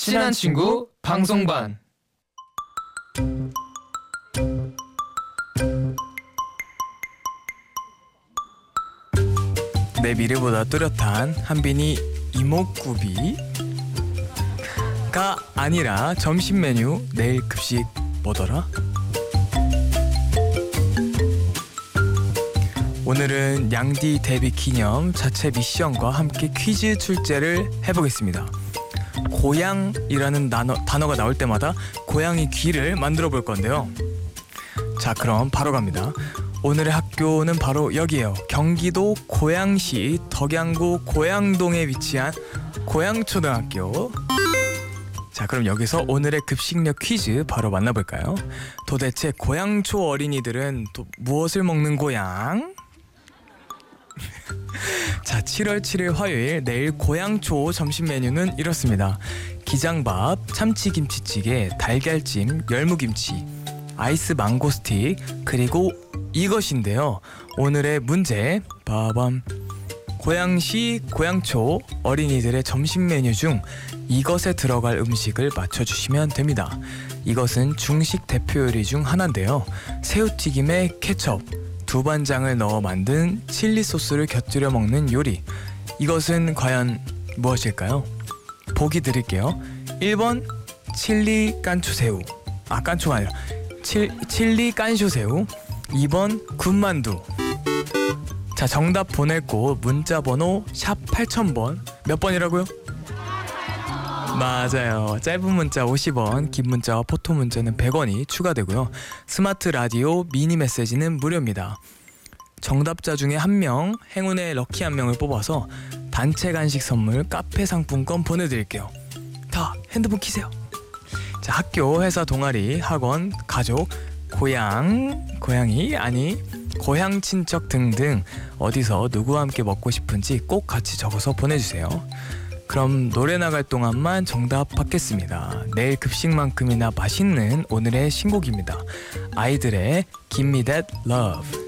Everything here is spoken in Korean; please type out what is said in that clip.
친한 친구 방송반. 내 미래보다 뚜렷한 한빈이 이목구비가 아니라 점심 메뉴 내일 급식 뭐더라? 오늘은 양디 데뷔 기념 자체 미션과 함께 퀴즈 출제를 해보겠습니다. 고양이라는 단어가 나올 때마다 고양이 귀를 만들어 볼 건데요. 자, 그럼 바로 갑니다. 오늘의 학교는 바로 여기에요. 경기도 고양시 덕양구 고양동에 위치한 고양초등학교. 자, 그럼 여기서 오늘의 급식력 퀴즈 바로 만나볼까요? 도대체 고양초 어린이들은 또 무엇을 먹는 고양? 자, 7월 7일 화요일 내일 고양초 점심 메뉴는 이렇습니다. 기장밥, 참치김치찌개, 달걀찜, 열무김치, 아이스 망고스틱, 그리고 이것인데요. 오늘의 문제 빠밤. 고양시 고양초 어린이들의 점심 메뉴 중 이것에 들어갈 음식을 맞춰주시면 됩니다. 이것은 중식 대표 요리 중 하나인데요. 새우튀김에 케첩, 두반장을 넣어 만든 칠리 소스를 곁들여 먹는 요리. 이것은 과연 무엇일까요? 보기 드릴게요. 1번 칠리 깐초새우. 깐초가 아니라 칠리 깐쇼새우. 2번 군만두. 자, 정답 보낼 곳 문자번호 샵 8000번. 몇 번이라고요? 맞아요. 짧은 문자 50원, 긴 문자와 포토 문자는 100원이 추가되고요. 스마트 라디오 미니 메시지는 무료입니다. 정답자 중에 한 명, 행운의 럭키 한 명을 뽑아서 단체 간식 선물 카페 상품권 보내드릴게요. 다 핸드폰 키세요. 자, 학교, 회사, 동아리, 학원, 가족, 고양이, 아니 고향 친척 등등 어디서 누구와 함께 먹고 싶은지 꼭 같이 적어서 보내주세요. 그럼 노래 나갈 동안만 정답 받겠습니다. 내일 급식만큼이나 맛있는 오늘의 신곡입니다. 아이들의 Give Me That Love.